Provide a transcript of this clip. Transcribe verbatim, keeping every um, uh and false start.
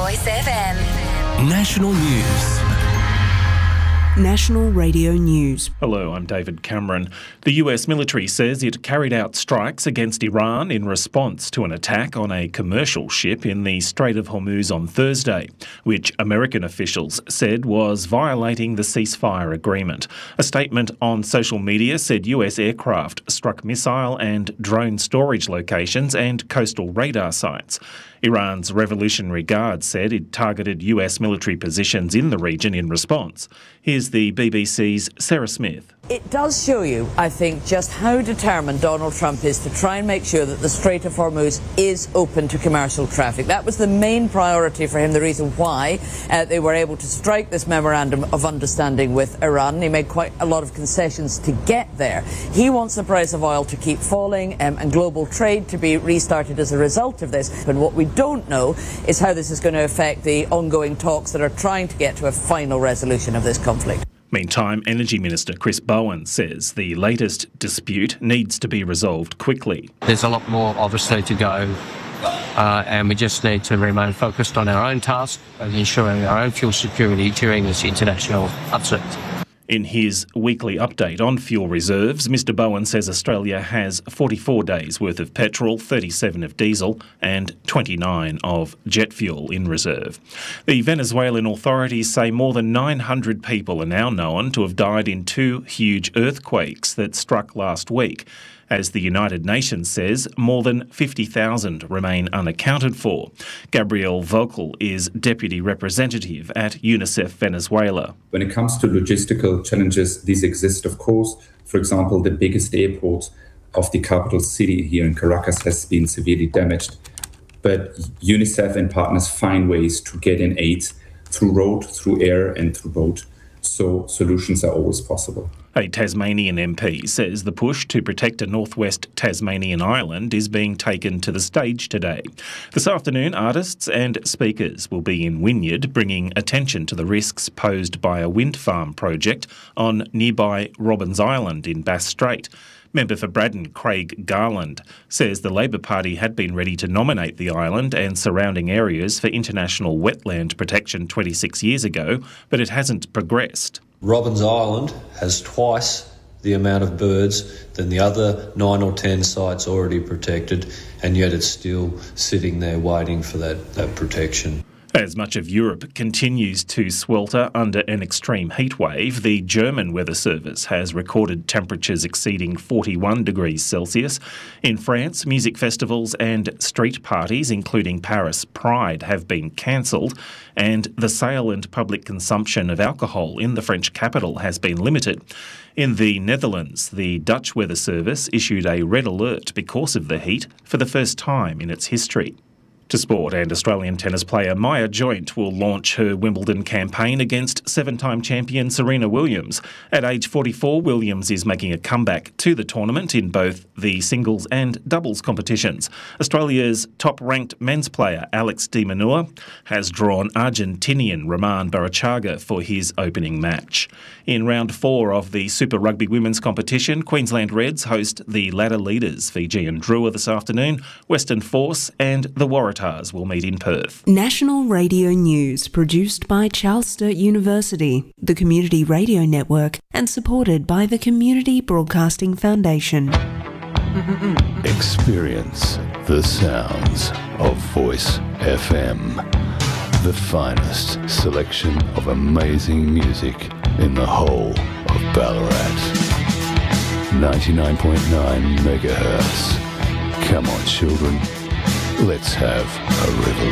Voice F M. National News. National Radio News. Hello, I'm David Cameron. The U S military says it carried out strikes against Iran in response to an attack on a commercial ship in the Strait of Hormuz on Thursday, which American officials said was violating the ceasefire agreement. A statement on social media said U S aircraft struck missile and drone storage locations and coastal radar sites. Iran's Revolutionary Guard said it targeted U S military positions in the region in response. Here's the B B C's Sarah Smith. It does show you, I think, just how determined Donald Trump is to try and make sure that the Strait of Hormuz is open to commercial traffic. That was the main priority for him, the reason why uh, they were able to strike this memorandum of understanding with Iran. He made quite a lot of concessions to get there. He wants the price of oil to keep falling um, and global trade to be restarted as a result of this. But what we don't know is how this is going to affect the ongoing talks that are trying to get to a final resolution of this conflict. Meantime, Energy Minister Chris Bowen says the latest dispute needs to be resolved quickly. There's a lot more, obviously, to go, uh, and we just need to remain focused on our own task and ensuring our own fuel security during this international uncertainty. In his weekly update on fuel reserves, Mr Bowen says Australia has forty-four days worth of petrol, thirty-seven of diesel and twenty-nine of jet fuel in reserve. The Venezuelan authorities say more than nine hundred people are now known to have died in two huge earthquakes that struck last week. As the United Nations says, more than fifty thousand remain unaccounted for. Gabriel Vocal is Deputy Representative at UNICEF Venezuela. When it comes to logistical challenges, these exist, of course. For example, the biggest airport of the capital city here in Caracas has been severely damaged. But UNICEF and partners find ways to get in aid through road, through air and through boat. So solutions are always possible. A Tasmanian M P says the push to protect a northwest Tasmanian island is being taken to the stage today. This afternoon, artists and speakers will be in Wynyard, bringing attention to the risks posed by a wind farm project on nearby Robbins Island in Bass Strait. Member for Braddon, Craig Garland, says the Labor Party had been ready to nominate the island and surrounding areas for international wetland protection twenty-six years ago, but it hasn't progressed. Robbins Island has twice the amount of birds than the other nine or ten sites already protected, and yet it's still sitting there waiting for that, that protection. As much of Europe continues to swelter under an extreme heat wave, the German Weather Service has recorded temperatures exceeding forty-one degrees Celsius. In France, music festivals and street parties, including Paris Pride, have been cancelled, and the sale and public consumption of alcohol in the French capital has been limited. In the Netherlands, the Dutch Weather Service issued a red alert because of the heat for the first time in its history. To sport, and Australian tennis player Maya Joint will launch her Wimbledon campaign against seven-time champion Serena Williams. At age forty-four, Williams is making a comeback to the tournament in both the singles and doubles competitions. Australia's top-ranked men's player Alex de Minaur has drawn Argentinian Roman Barrachaga for his opening match. In round four of the Super Rugby Women's competition, Queensland Reds host the ladder leaders Fijian Drua this afternoon. Western Force and the Waratahs will meet in Perth. National Radio News, produced by Charles Sturt University, the Community Radio Network, and supported by the Community Broadcasting Foundation. Experience the sounds of Voice F M. The finest selection of amazing music in the whole of Ballarat. ninety-nine point nine megahertz. Come on, children. Let's have a revolution.